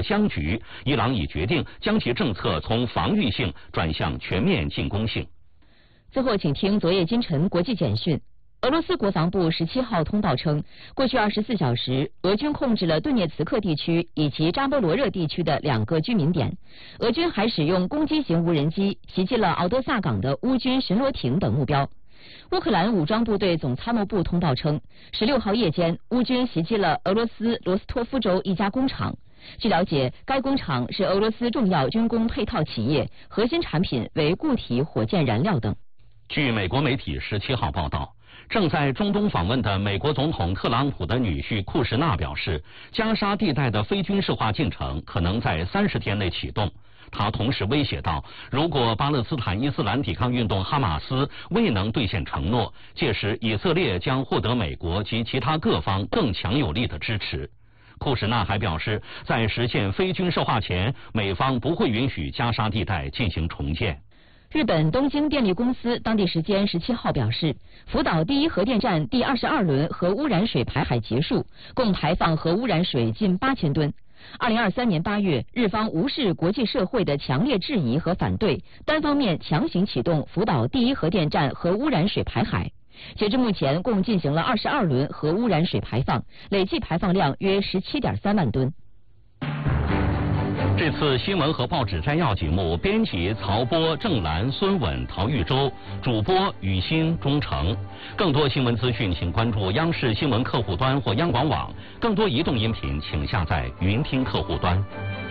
入僵局，伊朗已决定将其政策从防御性转向全面进攻性。 最后，请听昨夜今晨国际简讯。俄罗斯国防部17号通报称，过去24小时，俄军控制了顿涅茨克地区以及扎波罗热地区的2个居民点。俄军还使用攻击型无人机袭击了敖德萨港的乌军巡逻艇等目标。乌克兰武装部队总参谋部通报称，16号夜间，乌军袭击了俄罗斯罗斯托夫州一家工厂。据了解，该工厂是俄罗斯重要军工配套企业，核心产品为固体火箭燃料等。 据美国媒体17号报道，正在中东访问的美国总统特朗普的女婿库什纳表示，加沙地带的非军事化进程可能在30天内启动。他同时威胁到，如果巴勒斯坦伊斯兰抵抗运动哈马斯未能兑现承诺，届时以色列将获得美国及其他各方更强有力的支持。库什纳还表示，在实现非军事化前，美方不会允许加沙地带进行重建。 日本东京电力公司当地时间17号表示，福岛第一核电站第22轮核污染水排海结束，共排放核污染水近8000吨。2023年8月，日方无视国际社会的强烈质疑和反对，单方面强行启动福岛第一核电站核污染水排海。截至目前，共进行了22轮核污染水排放，累计排放量约17.3万吨。 这次新闻和报纸摘要节目，编辑曹波、郑兰、孙稳、陶玉洲，主播雨欣、钟诚。更多新闻资讯，请关注央视新闻客户端或央广网。更多移动音频，请下载云听客户端。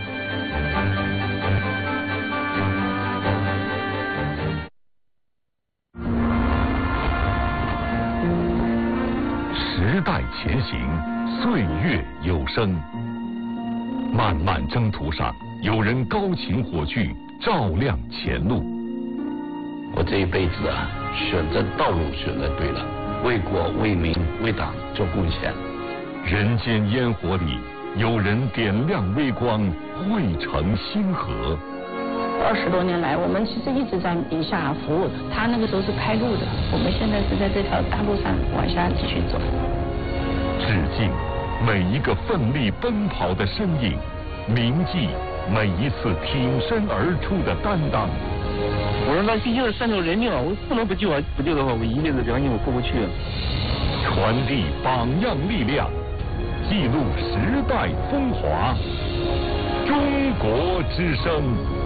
时代前行，岁月有声。漫漫征途上，有人高擎火炬，照亮前路。 我这一辈子啊，选择道路选择对了，为国为民为党做贡献。 人间烟火里，有人点亮微光，汇成星河。 20多年来，我们其实一直在宁夏服务的。他那个时候是开路的，我们现在是在这条大路上往下继续走。 致敬每一个奋力奔跑的身影，铭记每一次挺身而出的担当。 我说那毕竟是3条人命啊，我不能不救啊！不救的话，我一辈子良心我过不去。 传递榜样力量，记录时代风华。中国之声。